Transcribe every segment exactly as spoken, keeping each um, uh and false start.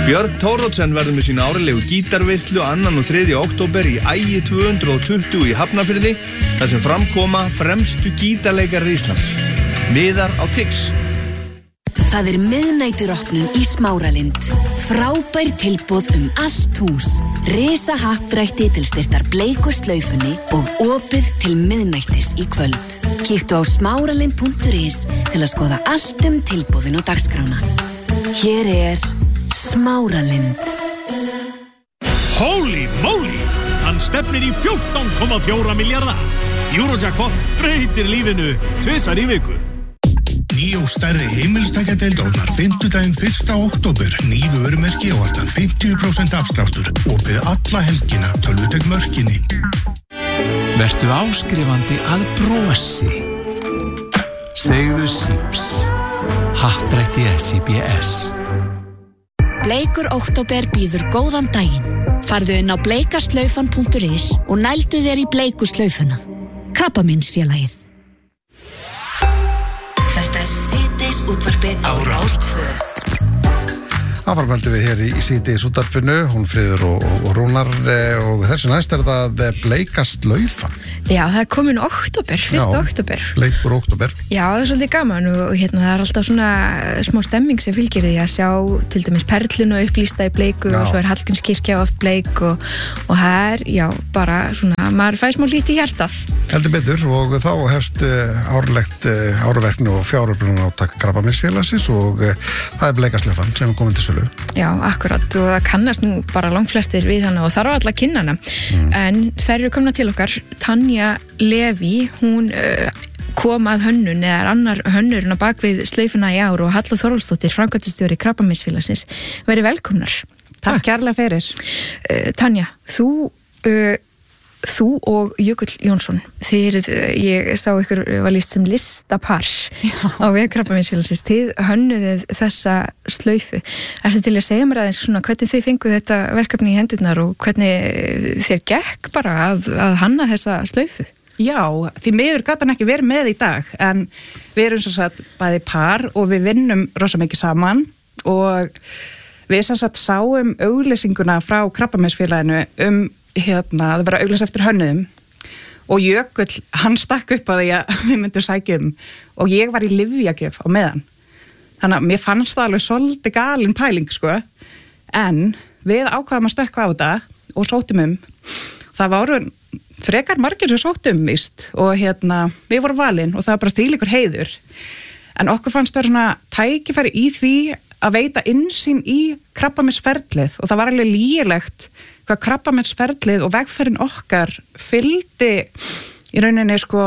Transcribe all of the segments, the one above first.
Björn Thoroddsen verður með sína árlegu gítarveislu annan og þriðja október í Ægi tvö hundruð tuttugu í Hafnarfirði þar sem framkoma fremstu gítarleikarar Íslands. Miðar á Tix. Það er miðnæturopnun í Smáralind. Frábær tilboð um allt hús. Risa happdrætti til styrktar bleiku slaufunni og opið til miðnættis í kvöld. Kíktu á smáralind punktur is til að skoða allt um tilboðin og dagskrána. Hér er Smáralind. Holy moly! Hann stefnir í fjórtán komma fjóra milljarða. Eurojackpot breytir lífinu tvisvar í viku. Ný og stærri heimilstækjadeild opnar fimmtudaginn fyrsta október. Ný vörumerki og alltaf fimmtíu prósent afsláttur. Opið alla helgina, tölvutek mörkinni. Vertu áskrifandi að brosi. Segðu síps. Happdrætti S I B S. Bleikur október býður góðan daginn. Farðu inn á bleikaslaufan punktur is og nældu þér í bleiku slaufuna. Krabbameinsfélagið. Þetta er síðdeis útvarpið á Rás tvö. Áfarmældu við hér í, í síðdeis útvarpinu, hún Friður og, og, og Rúnar og þessu næst er það bleika slaufa. Já, það er komin október, fyrsta október. Bleikur október. Já, það er svolítið gaman og hérna það er alltaf svona smá stemming sem fylgir því að sjá til dæmis perluna upplýsta í bleiku já. Og svo er Hallgrímskirkja oft bleik og, og það er, já, bara svona, maður fæ smá lítið í hjartað. Heldur betur og þá hefst uh, árlegt uh, árverknu og fjáröflun áttak Krabbameinsfélagsins og uh, það er bleika slaufan sem er komin til sölu. Já, akkurat og það kannast nú bara langflestir við hana og þarf alla að kynna hana mm. en þær eru komna til okkar Tanja Levi, hún uh, kom að hönnun eða er annar hönnurinn á bakvið slaufuna í ár og Halla Þorvaldsdóttir, framkvæmdastjóri Krabbameinsfélagsins, verið velkomnar. Takk kærlega fyrir. Uh, Tanja, þú uh, þú og Jökull Jónsson þið eruð, ég sá ykkur var lýst sem listapar já. Á veg Krabbameinsfélagsins, þið hönnuðuð þessa slaufu. Ertu til að segja mér aðeins svona hvernig þið fenguð þetta verkefni í hendurnar og hvernig þér gekk bara að, að hanna þessa slaufu? Já, því miður gat hann ekki verið með í dag en við erum svo sagt bæði par og við vinnum rosa mikið saman og við svo sagt sáum auglýsinguna frá Krabbameinsfélaginu um hérna, það vera auglýs eftir hönnuðum og Jökull, hann stakk upp á því að við myndum sækja um og ég var í lyfjagjöf á meðan þannig að mér fannst það alveg svolítið galin pæling sko en við ákvaðum að stökkva á þetta og sóttum um það voru frekar margir sem sóttum víst og hérna, við vorum valin og það var bara þvílíkur heiður en okkur fannst það svona tækifæri í því að veita innsýn í krabbameinsferlið og það var alveg lýgilegt hvað krabbameinsferlið og vegferðin okkar fylgdi í rauninni sko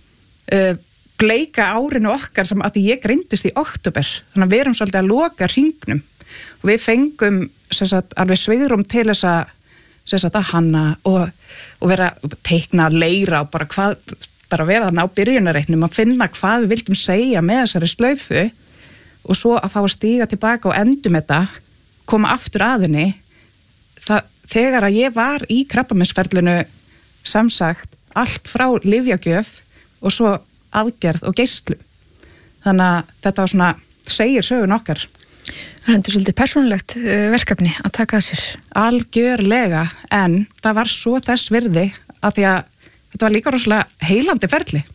uh, bleika árinu okkar sem að því ég greindist í október þannig að við erum svolítið að loka hringnum og við fengum sem sagt, alveg sviðrum til þess að, sem sagt, að hanna og, og vera teikna leira og bara hvað bara vera þarna á byrjunarreitnum að finna hvað við vildum segja með þessari slaufu og svo að fá að stíga tilbaka og endum þetta koma aftur að henni það þegar að ég var í krabbameinsferlinu samsagt allt frá lyfjagjöf og svo aðgerð og geislu. Þannig að þetta var svona, segir sögun okkar. Það er svolítið persónulegt verkefni að taka það sér. Algjörlega, en það var svo þess virði að því að þetta var líka rosalega heilandi ferli.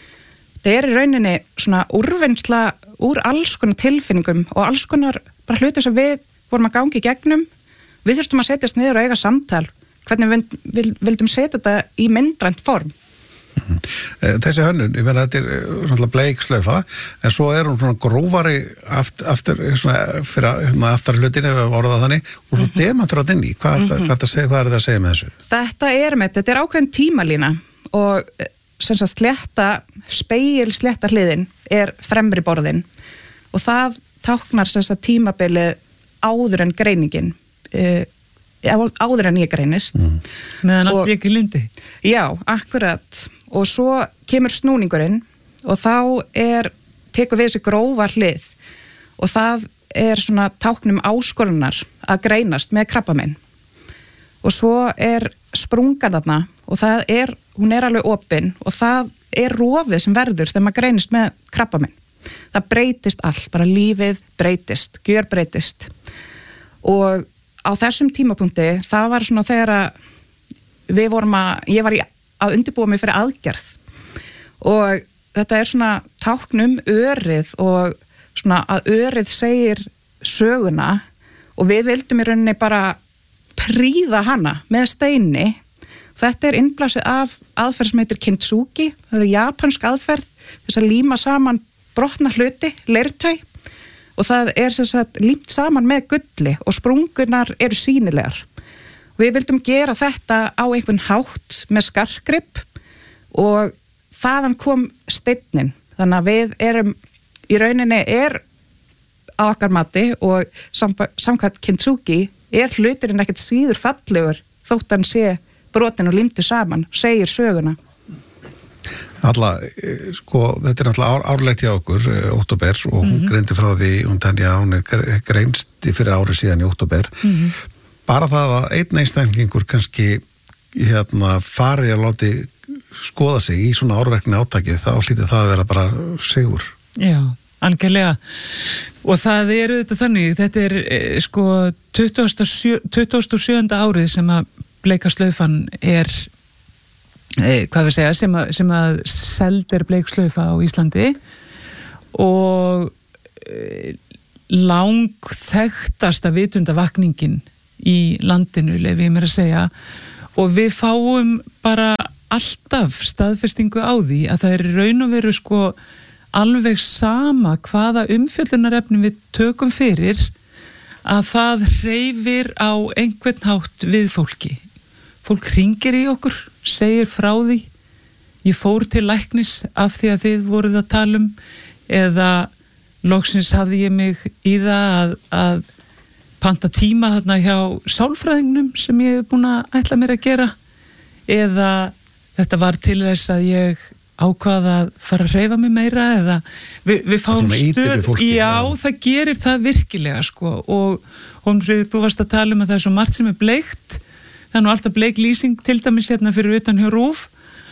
Það er í rauninni svona úrvinnsla úr alls konar tilfinningum og alls konar bara hluti sem við vorum að gangi í gegnum. Við þurftum að setjast niður og eiga samtal hvernig við vildum setja þetta í myndrænt form. Mm-hmm. Þessi hönnun, ég meina þetta er svona bleik slaufa en svo er hún svona grófari aftur, aftur svona fyrir hérna, aftar hlutinu orðað þannig og svo mm-hmm. demantur átt inn í. Hvað, mm-hmm. hvað, hvað, hvað er það að segja með þessu? Þetta er með, þetta er ákveðin tímalína og sem sagt slétta, spegil slétta hliðin er fremri borðin og það táknar sem sagt tímabilið áður en greiningin Uh, áður en ég greinist mm. meðan allt vék í lindi já, akkurat og svo kemur snúningurinn og þá er, tekur við þessi grófa hlið og það er svona táknum áskorunar að greinast með krabbamein og svo er sprungan þarna og það er, hún er alveg opin og það er rofið sem verður þegar maður greinist með krabbamein það breytist allt, bara lífið breytist, gjörbreytist og á þessum tímapunkti það var svona þegar að við vorum að, ég var í, að undirbúa mig fyrir aðgerð og þetta er svona táknum örið og svona að örið segir söguna og við vildum í rauninni bara prýða hana með steini. Þetta er innblasið af aðferð sem heitir kintsugi, það er japansk aðferð þess að líma saman brotna hluti, leirtau og það er sem sagt límt saman með gulli og sprungunar eru sýnilegar. Við vildum gera þetta á einhvern hátt með skartgrip og þaðan kom steinnin. Þannig að við erum í rauninni er á okkar mati og samkvæmt kintsugi er hluturinn ekkert síður fallegur þótt hann sé brotin og límtu saman, segir söguna. Alla, sko, þetta er náttúrulega ár, árlegt hjá okkur, október, og hún mm -hmm. greindi frá því, hún tanja, hún er greinst fyrir ári síðan í október. Mm -hmm. Bara það að einn einstaklingur kannski hérna fari að láti skoða sig í svona árverkni átakið, þá hlýtur það að vera bara sigur. Já, algjörlega. Og það er auðvitað þannig, þetta er sko tuttugasta og sjöunda árið sem að bleika slaufan er Eh, hvað við segja, sem að, sem að seld er bleik slaufa á Íslandi og eh, langþekktasta vitundavakningin í landinu, leyfi ég mér að segja, og við fáum bara alltaf staðfestingu á því að það er raun og veru sko alveg sama hvaða umfjöllunarefni við tökum fyrir að það hreyfir á einhvern hátt við fólki. Fólk hringir í okkur, segir frá því, ég fór til læknis af því að þið voruð að tala um, eða loksins hafði ég mig í það að, að panta tíma þarna hjá sálfræðingnum sem ég hef búin að ætla mér að gera, eða þetta var til þess að ég ákvaða að fara að hreyfa mig meira, eða við, við fáum stöð, fólki, já, já, það gerir það virkilega sko, og Hólmfríður, þú varst að tala um að það er svo margt sem er bleikt. Það er nú alltaf bleik lýsing til dæmis hérna fyrir utan hjá RÚV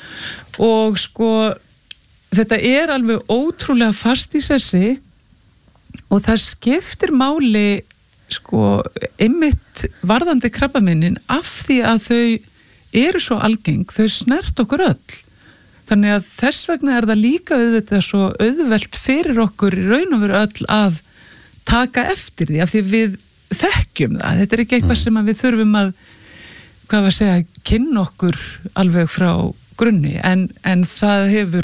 og sko þetta er alveg ótrúlega fast í sessi og það skiptir máli sko einmitt varðandi krabbameinin af því að þau eru svo algeng, þau snert okkur öll. Þannig að þess vegna er það líka auðvitað svo auðvelt fyrir okkur í raun og veru öll að taka eftir því af því við þekkjum það. Þetta er ekki eitthvað sem að við þurfum að hvað var að segja, kynna okkur alveg frá grunni, en, en það hefur,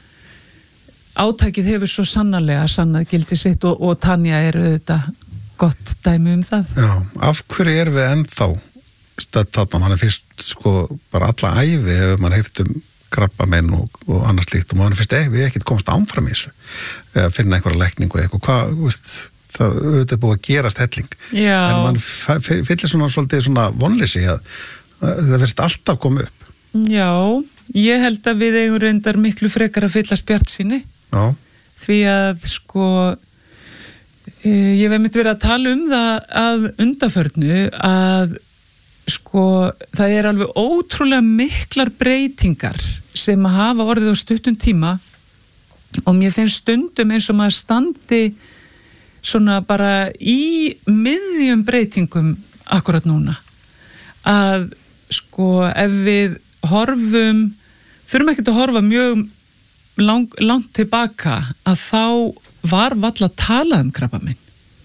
átakið hefur svo sannarlega sannað gildi sitt og, og Tanja er auðvitað gott dæmi um það. Já, af hverju erum við ennþá stödd þarna, hann er fyrst sko bara alla ævi hefur mann heyrt um krabbamein og, og annars líkt og mann er fyrst ef við ekkert komst áfram í þessu, eða finna einhverja lækningu eða eitthvað, hvað, veist, það auðvitað búið að gerast helling. Já. En mann fyllir svona svolítið svona vonleysi að það verðist alltaf koma upp. Já, ég held að við eigum reyndar miklu frekar að fyllast bjartsýni. Já. Því að sko ég hef einmitt verið að tala um það að undanförnu að sko það er alveg ótrúlega miklar breytingar sem að hafa orðið á stuttum tíma og mér finnst stundum eins og maður standi svona bara í miðjum breytingum akkurat núna. Að sko ef við horfum, þurfum ekkert að horfa mjög lang, langt tilbaka að þá var varla að tala um krabbamein.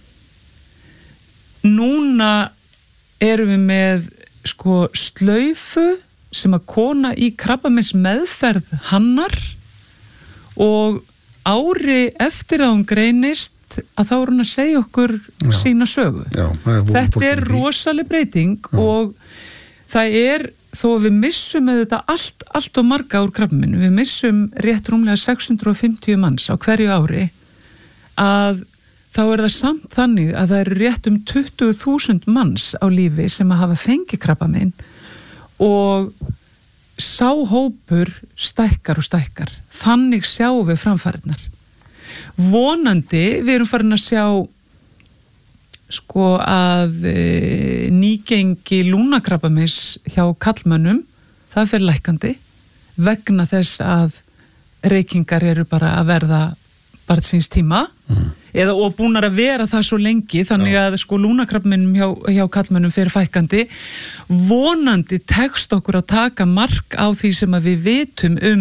Núna erum við með sko slaufu sem að kona í krabbameins meðferð hannar og ári eftir að hún greinist að þá er hún að segja okkur já. Sína sögu. Já, þetta er rosaleg breyting já. Og það er þó að við missum þetta allt, allt og marga úr krabbameinu, við missum rétt rúmlega sex hundruð og fimmtíu manns á hverju ári að þá er það samt þannig að það eru rétt um tuttugu þúsund manns á lífi sem að hafa fengið krabbamein og sá hópur stækkar og stækkar. Þannig sjáum við framfarirnar. Vonandi, við erum farin að sjá sko að e, nýgengi lúnakrabbameins hjá karlmönnum, það fer lækkandi vegna þess að reykingar eru bara að verða barn síns tíma. Mm. eða og búnar að vera það svo lengi þannig að sko lúnakrabbameinum hjá, hjá karlmönnum fyrir fækkandi vonandi tekst okkur að taka mark á því sem að við vitum um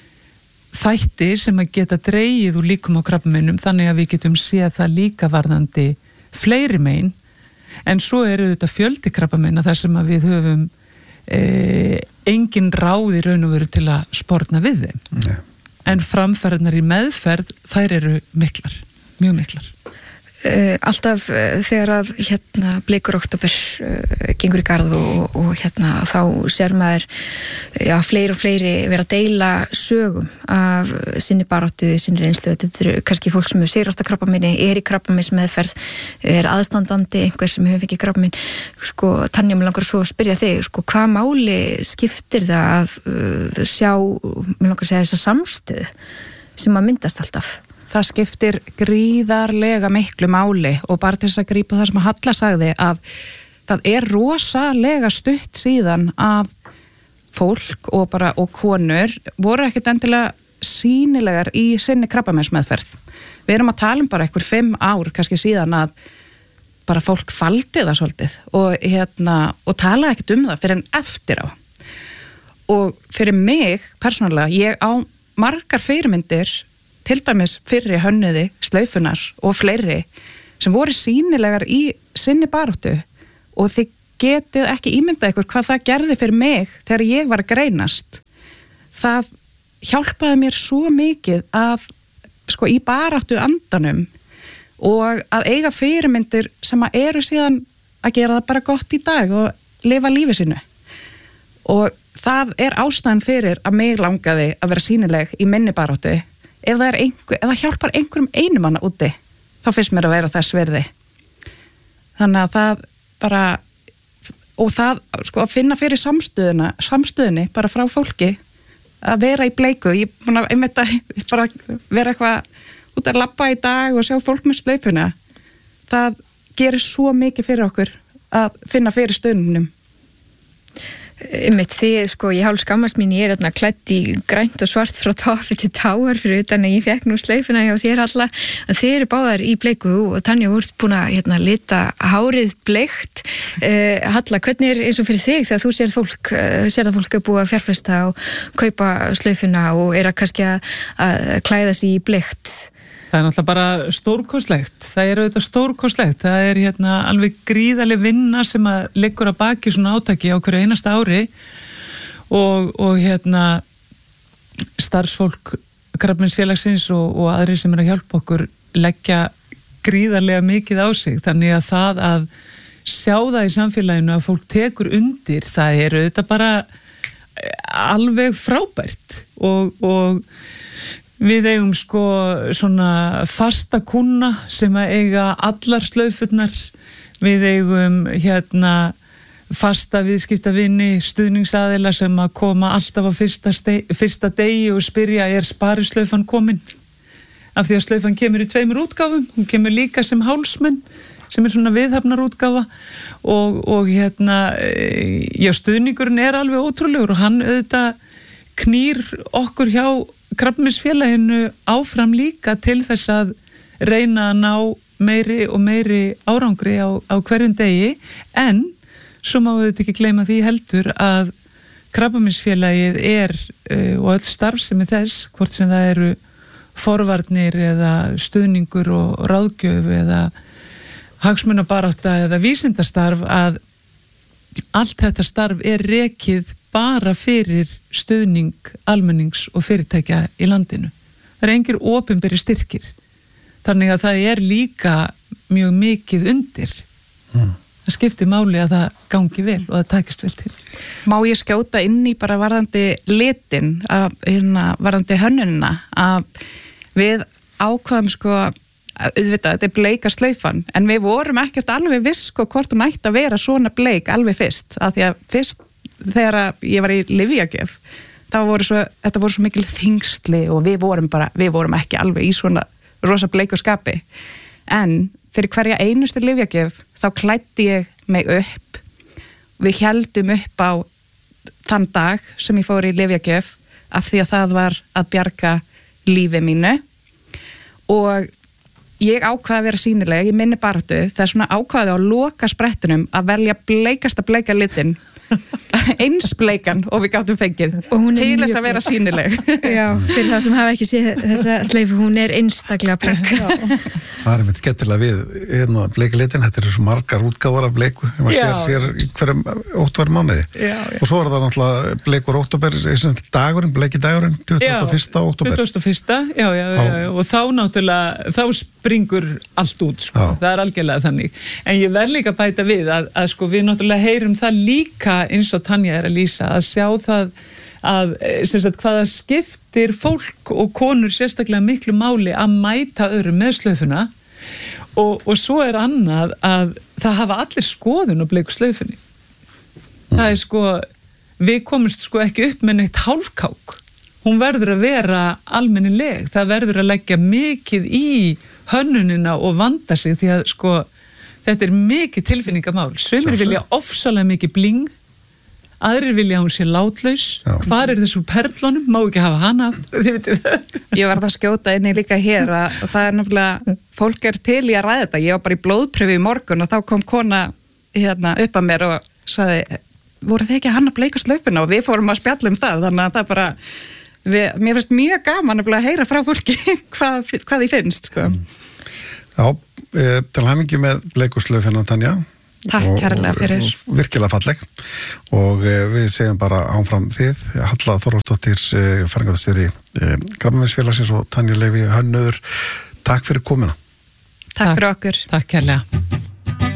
þætti sem að geta dregið úr líkum á krabbameinum þannig að við getum séð það líka varðandi fleiri mein en svo eru þetta fjöldi krabbameina þar sem að við höfum e, engin ráð í raun og veru til að sporna við þeim Nei. En framferðnar í meðferð þær eru miklar mjög miklar. Uh, alltaf uh, þegar að hérna bleikur október uh, gengur í garð og, og hérna þá sér maður já, fleiri og fleiri vera að deila sögum af sinni baráttu, sinni reynslu. Þetta er kannski fólk sem hefur sigrast á krabbameini, er í krabbameinsmeðferð, er aðstandandi einhver sem hefur fengið krabbamein. Sko, Tanja, mér langar svo að spyrja þig, sko, hvað máli skiptir það að uh, sjá, mér langar að segja þessa samstöðu sem að myndast alltaf? Það skiptir gríðarlega miklu máli og bara til þess að grípa það sem að Halla sagði að það er rosalega stutt síðan að fólk og bara og konur voru ekkert endilega sýnilegar í sinni krabbameinsmeðferð. Við erum að tala um bara einhver fimm ár kannski síðan að bara fólk faldi það svolítið og, hérna, og tala ekkert um það fyrir en eftir á. Og fyrir mig persónulega, ég á margar fyrirmyndir til dæmis fyrri hönnuði, slaufunar og fleiri sem voru sýnilegar í sinni baráttu og þið getið ekki ímyndað ykkur hvað það gerði fyrir mig þegar ég var að greinast. Það hjálpaði mér svo mikið að sko í baráttu andanum og að eiga fyrirmyndir sem að eru síðan að gera það bara gott í dag og lifa lífi sínu. Og það er ástæðan fyrir að mig langaði að vera sýnileg í minni baráttu. Ef það, einhver, ef það hjálpar einhverjum einum manna úti, þá finnst mér að vera þess virði. Þannig að það bara, og það sko að finna fyrir samstöðuna, samstöðunni bara frá fólki, að vera í bleiku, ég er búin að einmitt að bara vera eitthvað út að labba í dag og sjá fólk með slaufuna, það gerir svo mikið fyrir okkur að finna fyrir stöðunum. Einmitt því, sko, ég hálf skammast mín, ég er hérna klædd í grænt og svart frá topi til táar fyrir utan að ég fekk nú slaufuna hjá þér alla, að þið eru báðar í bleiku og Tanja, þú ert búin að hérna, lita hárið bleikt. Uh, Halla, hvernig er eins og fyrir þig þegar þú sér fólk, uh, sér að fólk er búið að fjárfesta og kaupa slaufuna og er að kannski að, að klæða sig í bleikt? Það er náttúrulega bara stórkostlegt, það er auðvitað stórkostlegt, það er hérna alveg gríðarleg vinna sem að liggur að baki svona átaki á hverju einasta ári og, og hérna starfsfólk Krabbameinsfélagsins og, og aðrir sem er að hjálpa okkur leggja gríðarlega mikið á sig, þannig að það að sjá það í samfélaginu að fólk tekur undir, það er auðvitað bara alveg frábært og, og við eigum sko svona fasta kuna sem að eiga allar slaufurnar, við eigum hérna fasta viðskiptavinni, stuðningsaðila sem að koma alltaf á fyrsta, steg, fyrsta degi og spyrja er sparislaufan komin? Af því að slaufan kemur í tveimur útgáfum, hún kemur líka sem hálsmenn sem er svona viðhafnar útgáfa og, og hérna, já stuðningurinn er alveg ótrúlegur og hann auðvitað knýr okkur hjá Krabbameinsfélaginu áfram líka til þess að reyna að ná meiri og meiri árangri á, á hverjum degi en svo má við ekki gleyma því heldur að Krabbameinsfélagið er uh, og öll starfsemi þess, hvort sem það eru forvarnir eða stuðningur og ráðgjöf eða hagsmunabarátta eða vísindastarf að allt þetta starf er rekið bara fyrir stuðning almennings og fyrirtækja í landinu. Það er engir opinberi styrkir. Þannig að það er líka mjög mikið undir. Mm. Það skiptir máli að það gangi vel og það takist vel til. Má ég skjóta inn í bara varðandi litin, að, hérna, varðandi hönnunina, að við ákvaðum sko auðvitað, þetta er bleika slaufan, en við vorum ekkert alveg viss sko hvort hún ætti að vera svona bleik alveg fyrst, af því að fyrst þegar ég var í lyfjagjöf þá voru svo, þetta voru svo mikil þyngsli og við vorum bara, við vorum ekki alveg í svona rosa bleiku skapi en fyrir hverja einustu lyfjagjöf þá klæddi ég mig upp við héldum upp á þann dag sem ég fór í lyfjagjöf af því að það var að bjarga lífi mínu og ég ákvaði að vera sýnileg í minni baráttu, það er svona ákvaði á loka sprettunum að velja bleikasta bleika litin eins bleikan og við gáttum fengið til þess að vera sýnileg. Já, fyrir það sem hafa ekki séð þessa sleifu, hún er einstaklega bleik. Það er myndið skemmtilega við hérna, bleika litin, þetta er svo margar útgáfar af bleiku sem maður sér, sér í hverjum óttværi mánuði. Já, já. Og svo er það náttúrulega bleikur óttóber, dagurinn, bleiki dagurinn, tuttugasta og fyrsta óttóber. tuttugasta og fyrsta, já, já, já, já, og þá náttúrulega, þá springur allt út, sko, já. Það er algjörlega þannig. En ég verð líka að bæta við að, að sko, við náttúrulega heyrum það líka eins og Tanja er að lýsa, að sjá það að, sem sagt, hvaða skiptir fólk og konur sérstaklega miklu máli að mæta öðrum með slaufuna og, og svo er annað að það hafa allir skoðun á bleiku slaufunni. Mm. Það er sko, við komumst sko ekki upp með neitt hálfkák. Hún verður að vera almennileg, það verður að leggja mikið í hönnunina og vanda sig því að sko, þetta er mikið tilfinningamál. Sumir vilja ofsalega mikið bling, aðrir vilja hún sé látlaus. Já. Hvar er þessu perlunum? Má ekki hafa hana? Ég var það að skjóta inni líka hér að það er náttúrulega, fólk er til í að ræða þetta. Ég var bara í blóðpröfu í morgun og þá kom kona hérna upp að mér og sagði, voru þið ekki að hanna bleika slaufuna? Og við fórum að spjalla um það, þannig að það bara, við, mér finnst mjög gaman að heyra frá fólki hvað, hvað því finnst, sko. Já, e, til hamingju með bleiku slaufuna, Tanja. Takk kærlega fyrir. Og, og virkilega falleg og e, við segjum bara áfram þið, Halla Þorvaldsdóttir, e, færingarstjóri e, Krabbameinsfélagsins og Tanja Leifi hönnuður. Takk fyrir komuna. Takk fyrir okkur. Takk kærlega.